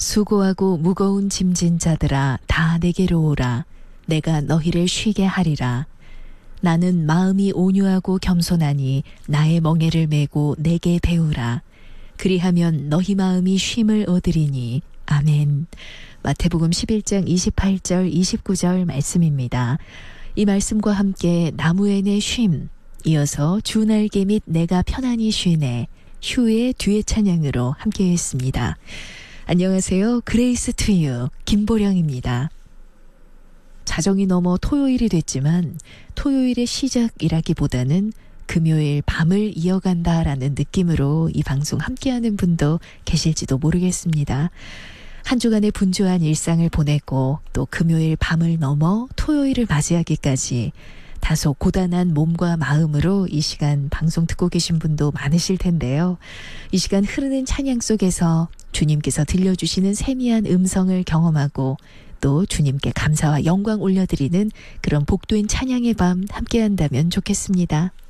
수고하고 무거운 짐진 자들아 다 내게로 오라. 내가 너희를 쉬게 하리라. 나는 마음이 온유하고 겸손하니 나의 멍에를 메고 내게 배우라. 그리하면 너희 마음이 쉼을 얻으리니. 아멘. 마태복음 11장 28절 29절 말씀입니다. 이 말씀과 함께 나무엔의 쉼, 이어서 주 날개 및 내가 편안히 쉬네, 휴의 뒤의 찬양으로 함께 했습니다. 안녕하세요. 그레이스 투유 김보령입니다. 자정이 넘어 토요일이 됐지만 토요일의 시작이라기보다는 금요일 밤을 이어간다라는 느낌으로 이 방송 함께하는 분도 계실지도 모르겠습니다. 한 주간의 분주한 일상을 보내고 또 금요일 밤을 넘어 토요일을 맞이하기까지 다소 고단한 몸과 마음으로 이 시간 방송 듣고 계신 분도 많으실 텐데요. 이 시간 흐르는 찬양 속에서 주님께서 들려주시는 세미한 음성을 경험하고 또 주님께 감사와 영광 올려드리는 그런 복된 찬양의 밤 함께한다면 좋겠습니다.